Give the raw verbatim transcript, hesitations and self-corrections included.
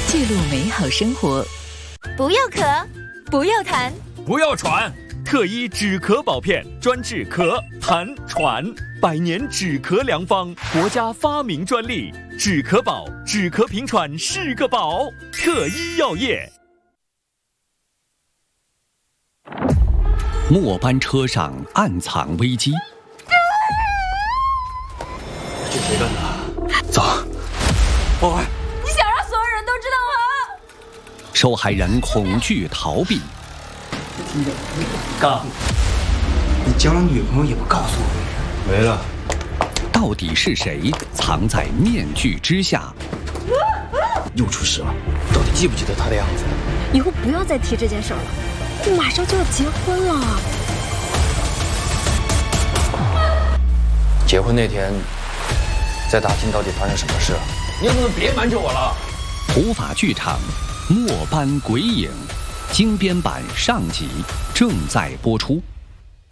记录美好生活。 不要咳，不要痰， 不要喘。特医止咳宝片，专治咳、痰、喘，百年止咳良方，国家发明专利。止咳宝，止咳平喘是个宝。特医药业。 末班车上暗藏危机。 这谁干的？走，报案！ 你想让所有人都知道吗？ 受害人恐惧逃避。 刚， 你交了女朋友也不告诉我？ 没了。 到底是谁藏在面具之下？ 又出事了，到底记不记得他的样子？ 以后不要再提这件事了，你马上就要结婚了。 结婚那天，在大厅到底发生什么事了？你能不能别瞒着我了？ 普法剧场《末班鬼影》精编版上集正在播出。